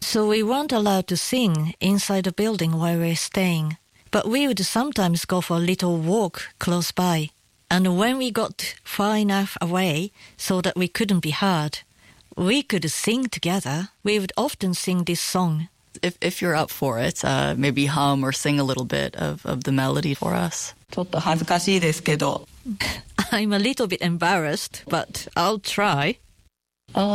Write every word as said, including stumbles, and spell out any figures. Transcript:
So we weren't allowed to sing inside the building where we were staying. But we would sometimes go for a little walk close by. And when we got far enough away so that we couldn't be heard, we could sing together. We would often sing this song. If if you're up for it, uh, maybe hum or sing a little bit of, of the melody for us. ちょっと恥ずかしいですけど。 I'm a little bit embarrassed, but I'll try.